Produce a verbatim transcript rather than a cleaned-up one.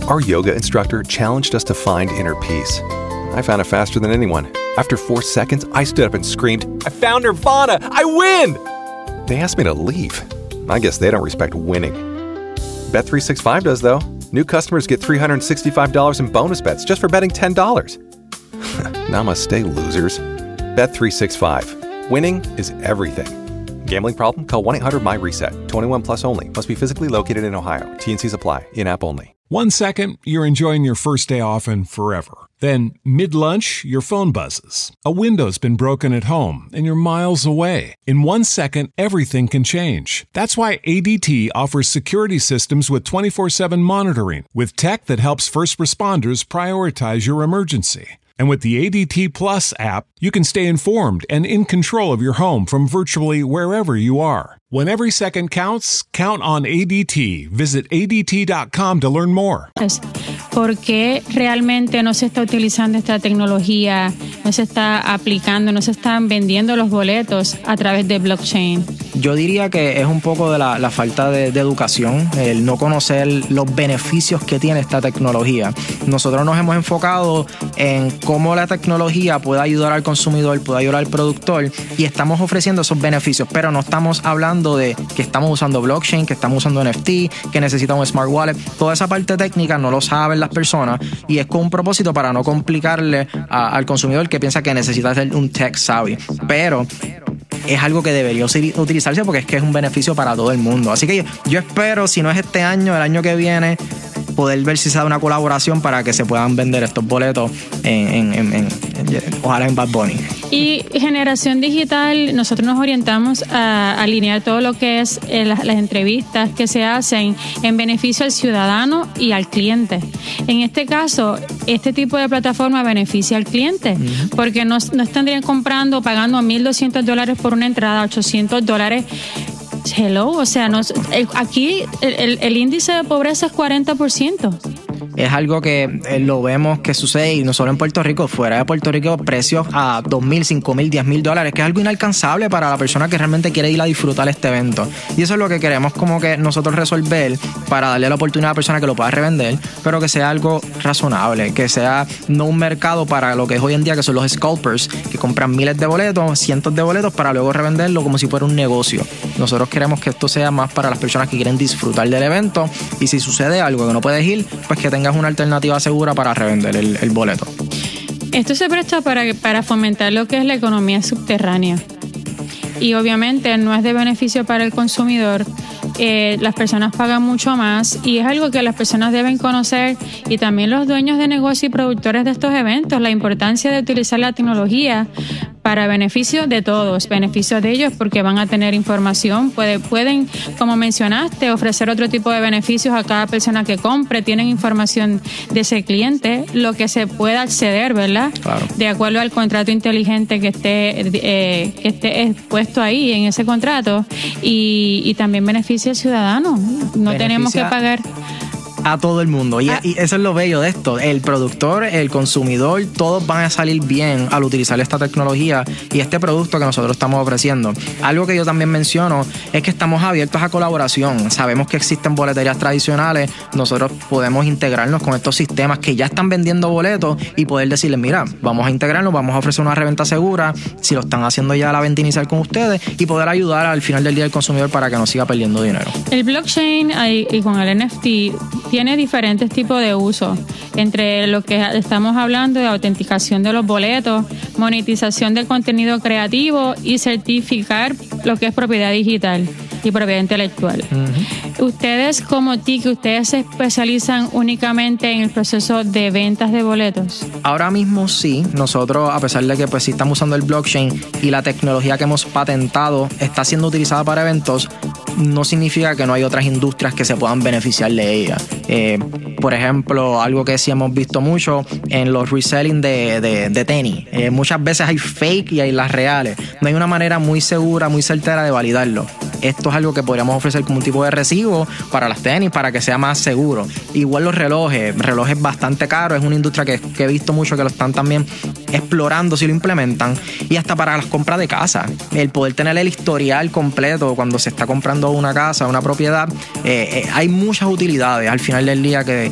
Our yoga instructor challenged us to find inner peace. I found it faster than anyone. After four seconds, I stood up and screamed, "I found Nirvana! I win!" They asked me to leave. I guess they don't respect winning. Bet three sixty-five does, though. New customers get three hundred sixty-five dollars in bonus bets just for betting ten dollars. Namaste, losers. Bet three sixty-five. Winning is everything. Gambling problem? Call one eight hundred my reset. twenty-one plus only. Must be physically located in Ohio. T and C's apply. In-app only. One second, you're enjoying your first day off and forever. Then, mid-lunch, your phone buzzes. A window's been broken at home, and you're miles away. In one second, everything can change. That's why A D T offers security systems with twenty-four seven monitoring, with tech that helps first responders prioritize your emergency. And with the A D T Plus app, you can stay informed and in control of your home from virtually wherever you are. When every second counts, count on A D T. Visit A D T dot com to learn more. ¿Por qué realmente no se está utilizando esta tecnología, no se está aplicando, no se están vendiendo los boletos a través de blockchain? Yo diría que es un poco de la, la falta de, de educación, el no conocer los beneficios que tiene esta tecnología. Nosotros nos hemos enfocado en cómo la tecnología puede ayudar al consumidor, puede ayudar al productor, y estamos ofreciendo esos beneficios, pero no estamos hablando de que estamos usando blockchain, que estamos usando N F T, que necesita un smart wallet. Toda esa parte técnica no lo saben las personas y es con un propósito para no complicarle a, al consumidor que piensa que necesita ser un tech savvy. Pero es algo que debería utilizarse porque es que es un beneficio para todo el mundo. Así que yo, yo espero, si no es este año, el año que viene, poder ver si se da una colaboración para que se puedan vender estos boletos en, en, en, en, en ojalá en Bad Bunny. Y Generación Digital, nosotros nos orientamos a alinear todo lo que es eh, las, las entrevistas que se hacen en beneficio al ciudadano y al cliente. En este caso, este tipo de plataforma beneficia al cliente, uh-huh. porque no, no estarían comprando, pagando mil doscientos dólares por una entrada, ochocientos dólares. Hello, o sea, nos, el, aquí el, el, el índice de pobreza es cuarenta por ciento. Es algo que eh, lo vemos que sucede y no solo en Puerto Rico, fuera de Puerto Rico, precios a dos mil, cinco mil, diez mil dólares, que es algo inalcanzable para la persona que realmente quiere ir a disfrutar este evento. Y eso es lo que queremos como que nosotros resolver para darle la oportunidad a la persona que lo pueda revender, pero que sea algo razonable, que sea no un mercado para lo que es hoy en día, que son los scalpers, que compran miles de boletos, cientos de boletos para luego revenderlo como si fuera un negocio. Nosotros queremos que esto sea más para las personas que quieren disfrutar del evento y si sucede algo que no puedes ir, pues que tengas una alternativa segura para revender el, el boleto. Esto se presta para, para fomentar lo que es la economía subterránea y obviamente no es de beneficio para el consumidor. Eh, las personas pagan mucho más y es algo que las personas deben conocer y también los dueños de negocio y productores de estos eventos, la importancia de utilizar la tecnología para beneficio de todos, beneficio de ellos porque van a tener información, puede, pueden, como mencionaste, ofrecer otro tipo de beneficios a cada persona que compre, tienen información de ese cliente, lo que se pueda acceder, ¿verdad? Claro. De acuerdo al contrato inteligente que esté, eh, que esté expuesto ahí en ese contrato y, y también beneficia al ciudadano, no beneficia tenemos que pagar a todo el mundo y, ah. y eso es lo bello de esto, el productor, el consumidor, todos van a salir bien al utilizar esta tecnología y este producto que nosotros estamos ofreciendo. Algo que yo también menciono es que estamos abiertos a colaboración, sabemos que existen boleterías tradicionales, nosotros podemos integrarnos con estos sistemas que ya están vendiendo boletos y poder decirles, mira, vamos a integrarnos, vamos a ofrecer una reventa segura, si lo están haciendo ya la venta inicial con ustedes y poder ayudar al final del día al consumidor para que no siga perdiendo dinero. El blockchain y con el N F T tiene diferentes tipos de usos, entre lo que estamos hablando de autenticación de los boletos, monetización del contenido creativo y certificar lo que es propiedad digital y propiedad intelectual. Uh-huh. Ustedes como T I C, ustedes se especializan únicamente en el proceso de ventas de boletos. Ahora mismo sí, nosotros a pesar de que pues sí estamos usando el blockchain y la tecnología que hemos patentado está siendo utilizada para eventos, no significa que no hay otras industrias que se puedan beneficiar de ella. Eh, por ejemplo, algo que sí hemos visto mucho en los reselling de, de, de tenis. Eh, muchas veces hay fake y hay las reales. No hay una manera muy segura, muy certera de validarlo. Esto es algo que podríamos ofrecer como un tipo de recibo para las tenis, para que sea más seguro. Igual los relojes, relojes bastante caros, es una industria que, que he visto mucho que lo están también explorando si lo implementan. Y hasta para las compras de casa, el poder tener el historial completo cuando se está comprando una casa, una propiedad, eh, eh, hay muchas utilidades al final del día que,